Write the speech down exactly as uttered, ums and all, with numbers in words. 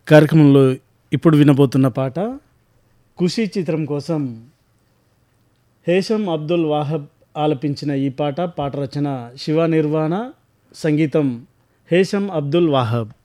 కార్యక్రమంలో ఇప్పుడు వినబోతున్న పాట ఖుషీ చిత్రం కోసం హేషం అబ్దుల్ వాహబ్ ఆలపించిన ఈ పాట. పాట రచన శివ నిర్వాణ, సంగీతం హేషం అబ్దుల్ వాహబ్.